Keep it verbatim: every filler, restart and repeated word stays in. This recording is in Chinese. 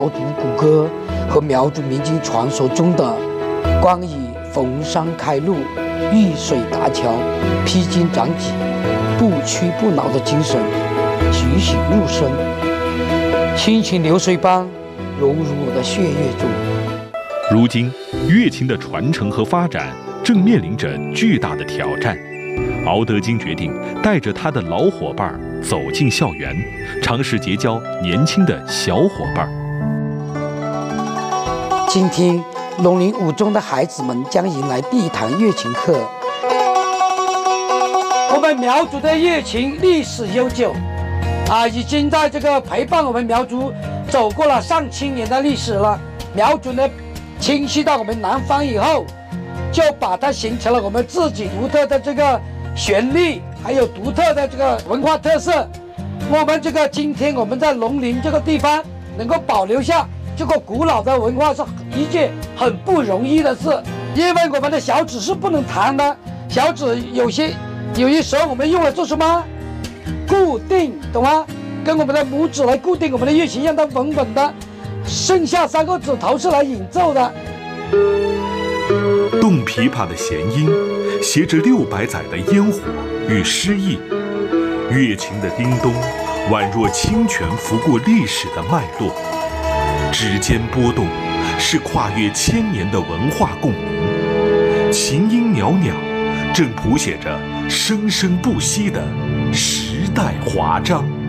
苗族古歌和苗族民间传说中的关于逢山开路、遇水搭桥、披荆斩棘、不屈不挠的精神栩栩入生，亲情流水般融入我的血液中。 如今，乐琴的传承和发展正面临着巨大的挑战。敖德金决定带着他的老伙伴走进校园，尝试结交年轻的小伙伴。 今天，农林五中的孩子们将迎来第一堂乐琴课。我们苗族的乐琴历史悠久，啊，已经在这个陪伴我们苗族走过了上千年的历史了。苗族呢，侵袭到我们南方以后，就把它形成了我们自己独特的这个旋律，还有独特的这个文化特色。我们这个今天我们在农林这个地方能够保留下这个古老的文化，是一件很不容易的事。因为我们的小指是不能弹的，小指有些有些时候我们用来做什么？固定，懂吗？跟我们的拇指来固定我们的乐琴，让它稳稳的。剩下三个指头是来演奏的。 动琵琶的弦音，携着六百载的烟火与诗意，乐琴的叮咚，宛若清泉拂过历史的脉络。指尖波动，是跨越千年的文化共鸣。琴音袅袅，正谱写着生生不息的时代华章。